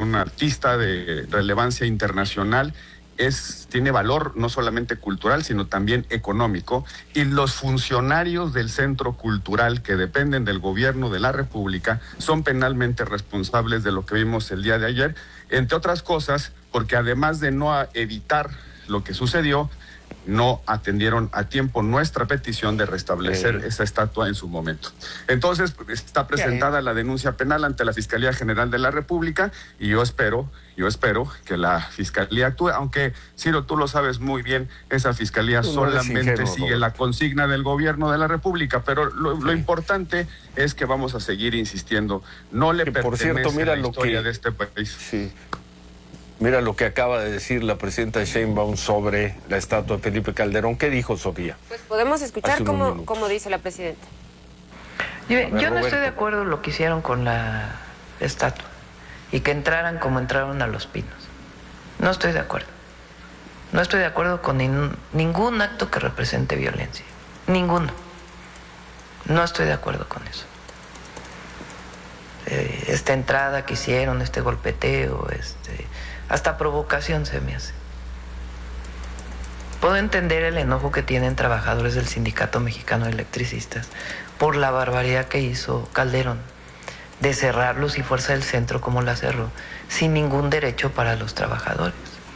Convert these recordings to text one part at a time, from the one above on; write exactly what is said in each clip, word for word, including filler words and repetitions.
un artista de relevancia internacional, es, tiene valor no solamente cultural, sino también económico, y los funcionarios del Centro Cultural que dependen del gobierno de la República son penalmente responsables de lo que vimos el día de ayer, entre otras cosas, porque además de no evitar lo que sucedió, no atendieron a tiempo nuestra petición de restablecer sí. esa estatua en su momento. Entonces, está presentada la denuncia penal ante la Fiscalía General de la República y yo espero, yo espero que la Fiscalía actúe, aunque, Ciro, tú lo sabes muy bien, esa Fiscalía no solamente ingenuo, sigue no. la consigna del gobierno de la República, pero lo, sí. lo importante es que vamos a seguir insistiendo. No le que, pertenece por cierto, mira la historia que... de este país. Sí. Mira lo que acaba de decir la presidenta Sheinbaum sobre la estatua de Felipe Calderón. ¿Qué dijo, Sofía? Pues podemos escuchar cómo, cómo dice la presidenta. Yo, ver, yo no estoy de acuerdo en lo que hicieron con la estatua y que entraran como entraron a Los Pinos. No estoy de acuerdo. No estoy de acuerdo con nin, ningún acto que represente violencia. Ninguno. No estoy de acuerdo con eso. Eh, esta entrada que hicieron, este golpeteo, este... hasta provocación se me hace. Puedo entender el enojo que tienen trabajadores del Sindicato Mexicano de Electricistas por la barbaridad que hizo Calderón de cerrar Luz y Fuerza del Centro como la cerró, sin ningún derecho para los trabajadores.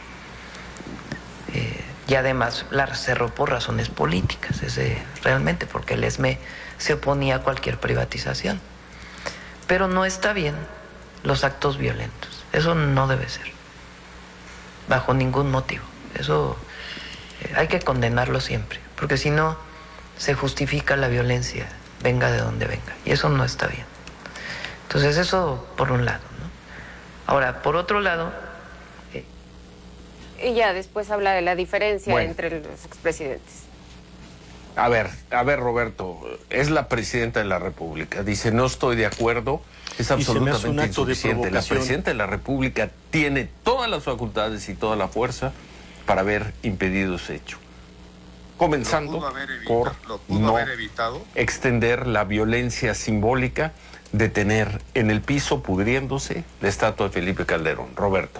Eh, y además la cerró por razones políticas, ese, realmente, porque el E S M E se oponía a cualquier privatización. Pero no está bien los actos violentos. Eso no debe ser. Bajo ningún motivo. Eso eh, hay que condenarlo siempre, porque si no se justifica la violencia, venga de donde venga, y eso no está bien. Entonces eso por un lado, ¿no? Ahora, por otro lado... Eh... Y ya después habla de la diferencia bueno. entre los expresidentes. A ver, a ver, Roberto, es la presidenta de la República, dice, no estoy de acuerdo, es absolutamente un acto insuficiente. La presidenta de la República tiene todas las facultades y toda la fuerza para haber impedido ese hecho. Comenzando por no extender la violencia simbólica de tener en el piso pudriéndose la estatua de Felipe Calderón. Roberto.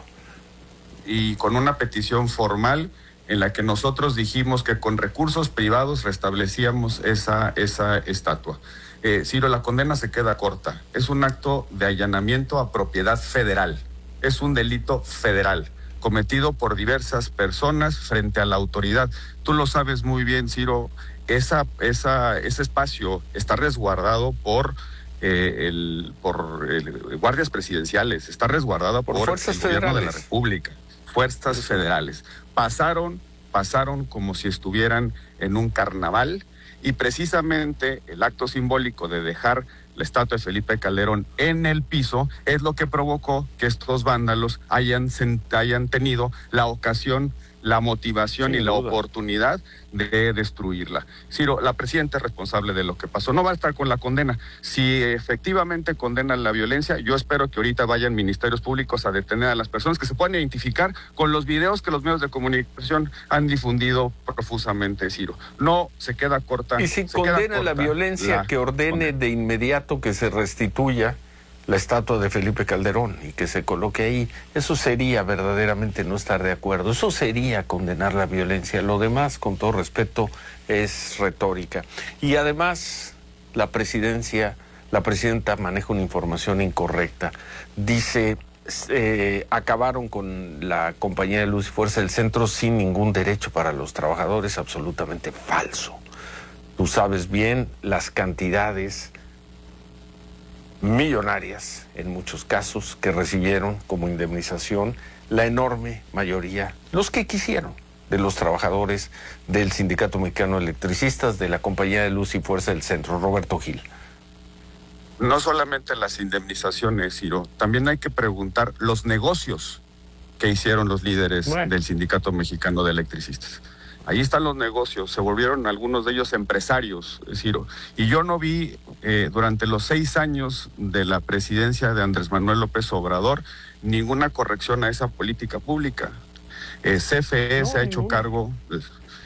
Y con una petición formal en la que nosotros dijimos que con recursos privados restablecíamos esa, esa estatua. Eh, Ciro, la condena se queda corta. Es un acto de allanamiento a propiedad federal. Es un delito federal cometido por diversas personas frente a la autoridad. Tú lo sabes muy bien, Ciro, esa, esa, ese espacio está resguardado por... Eh, el, por el, guardias presidenciales, está resguardada por, por fuerzas el gobierno federales. de la República, fuerzas sí. federales. Pasaron, pasaron como si estuvieran en un carnaval, y precisamente el acto simbólico de dejar la estatua de Felipe Calderón en el piso es lo que provocó que estos vándalos hayan, hayan tenido la ocasión, la motivación Sin y la duda. oportunidad de destruirla. Ciro, la presidenta es responsable de lo que pasó. No va a estar con la condena. Si efectivamente condenan la violencia, yo espero que ahorita vayan ministerios públicos a detener a las personas que se puedan identificar con los videos que los medios de comunicación han difundido profusamente, Ciro. No se queda corta. Y si condena la violencia, la que ordene condena. de inmediato que se restituya la estatua de Felipe Calderón y que se coloque ahí. Eso sería verdaderamente no estar de acuerdo. Eso sería condenar la violencia. Lo demás, con todo respeto, es retórica. Y además, la presidencia, la presidenta maneja una información incorrecta. Dice, eh, acabaron con la compañía de Luz y Fuerza del Centro sin ningún derecho para los trabajadores. Absolutamente falso. Tú sabes bien las cantidades millonarias, en muchos casos, que recibieron como indemnización la enorme mayoría, los que quisieron, de los trabajadores del Sindicato Mexicano de Electricistas, de la Compañía de Luz y Fuerza del Centro. Roberto Gil. No solamente las indemnizaciones, Ciro, también hay que preguntar los negocios que hicieron los líderes bueno. del Sindicato Mexicano de Electricistas. Ahí están los negocios, se volvieron algunos de ellos empresarios, Ciro. Y yo no vi eh, durante los seis años de la presidencia de Andrés Manuel López Obrador ninguna corrección a esa política pública. Eh, C F E no, se ha hecho cargo,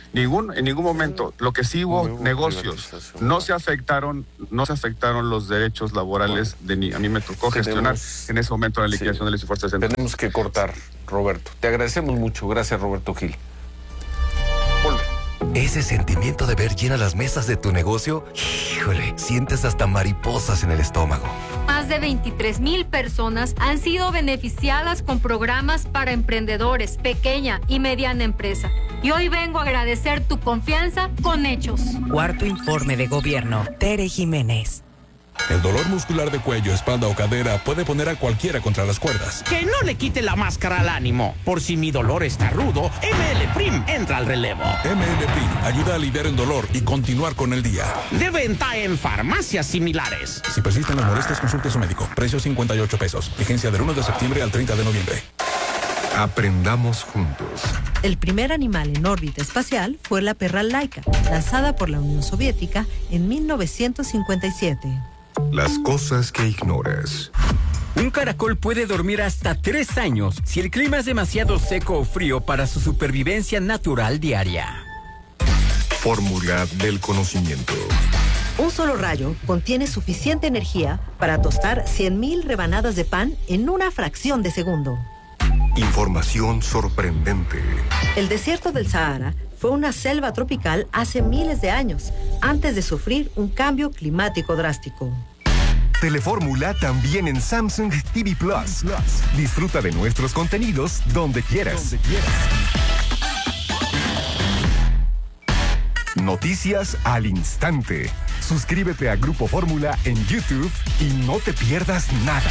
Ningún, en ningún momento. Lo que sí hubo, hubo negocios. No se afectaron, no se afectaron los derechos laborales bueno, de ni. A mí me tocó gestionar tenemos, en ese momento la liquidación sí, de las fuerzas centrales. Tenemos que cortar, Roberto. Te agradecemos mucho. Gracias, Roberto Gil. Volve. Ese sentimiento de ver llenas las mesas de tu negocio, híjole, sientes hasta mariposas en el estómago. Más de veintitrés mil personas han sido beneficiadas con programas para emprendedores, pequeña y mediana empresa. Y hoy vengo a agradecer tu confianza con hechos. Cuarto informe de gobierno. Tere Jiménez. El dolor muscular de cuello, espalda o cadera puede poner a cualquiera contra las cuerdas. Que no le quite la máscara al ánimo. Por si mi dolor está rudo, M L Prim entra al relevo. M L Prim ayuda a aliviar el dolor y continuar con el día. De venta en farmacias similares. Si persisten las molestias, consulte a su médico. Precio cincuenta y ocho pesos. Vigencia del uno de septiembre al treinta de noviembre. Aprendamos juntos. El primer animal en órbita espacial fue la perra Laika, lanzada por la Unión Soviética en mil novecientos cincuenta y siete. Las cosas que ignoras. Un caracol puede dormir hasta tres años si el clima es demasiado seco o frío para su supervivencia natural diaria. Fórmula del conocimiento. Un solo rayo contiene suficiente energía para tostar cien mil rebanadas de pan en una fracción de segundo. Información sorprendente. El desierto del Sahara fue una selva tropical hace miles de años, antes de sufrir un cambio climático drástico. Telefórmula también en Samsung T V Plus. Disfruta de nuestros contenidos donde quieras. Donde quieras. Noticias al instante. Suscríbete a Grupo Fórmula en YouTube y no te pierdas nada.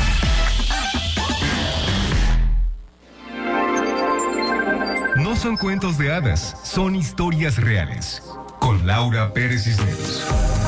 No son cuentos de hadas, son historias reales. Con Laura Pérez Cisneros.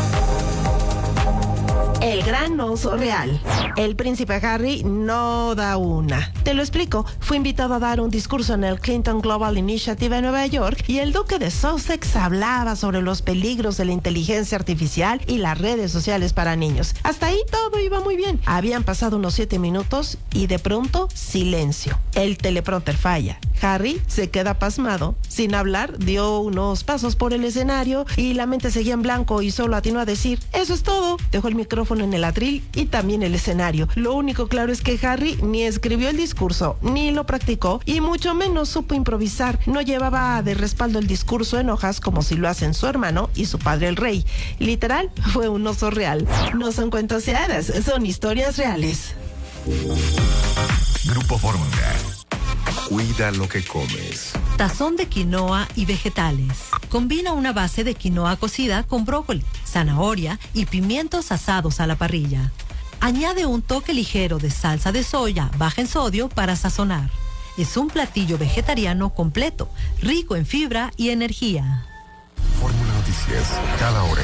El gran oso real. El príncipe Harry no da una. Te lo explico. Fue invitado a dar un discurso en el Clinton Global Initiative en Nueva York y el duque de Sussex hablaba sobre los peligros de la inteligencia artificial y las redes sociales para niños. Hasta ahí todo iba muy bien. Habían pasado unos siete minutos y de pronto silencio. El teleprompter falla. Harry se queda pasmado. Sin hablar, dio unos pasos por el escenario y la mente seguía en blanco y solo atinó a decir, eso es todo. Dejó el micrófono en el atril y también el escenario. Lo único claro es que Harry ni escribió el discurso, ni lo practicó y mucho menos supo improvisar. No llevaba de respaldo el discurso en hojas como si lo hacen su hermano y su padre el rey. Literal, fue un oso real. No son cuentos de hadas, son historias reales. Grupo Fórmula. Cuida lo que comes. Tazón de quinoa y vegetales. Combina una base de quinoa cocida con brócoli, zanahoria y pimientos asados a la parrilla. Añade un toque ligero de salsa de soya baja en sodio para sazonar. Es un platillo vegetariano completo, rico en fibra y energía. Fórmula Noticias, cada hora.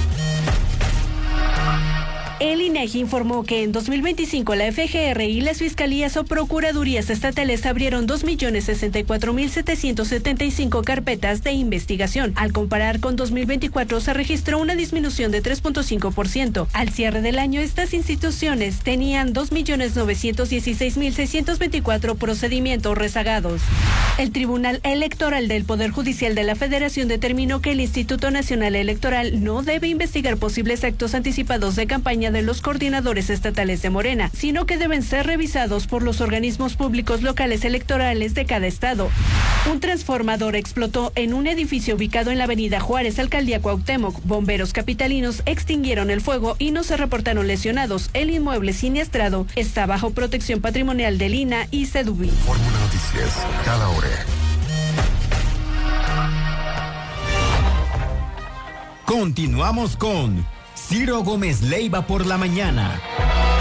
El INEGI informó que en dos mil veinticinco la F G R y las fiscalías o procuradurías estatales abrieron dos millones sesenta y cuatro mil setecientos setenta y cinco carpetas de investigación. Al comparar con dos mil veinticuatro se registró una disminución de tres punto cinco por ciento. Al cierre del año estas instituciones tenían dos millones novecientos dieciséis mil seiscientos veinticuatro procedimientos rezagados. El Tribunal Electoral del Poder Judicial de la Federación determinó que el Instituto Nacional Electoral no debe investigar posibles actos anticipados de campaña de los coordinadores estatales de Morena, sino que deben ser revisados por los organismos públicos locales electorales de cada estado. Un transformador explotó en un edificio ubicado en la avenida Juárez, Alcaldía Cuauhtémoc. Bomberos capitalinos extinguieron el fuego y no se reportaron lesionados. El inmueble siniestrado está bajo protección patrimonial del I N A y Sedubi. Fórmula Noticias, cada hora. Continuamos con Ciro Gómez Leiva por la mañana.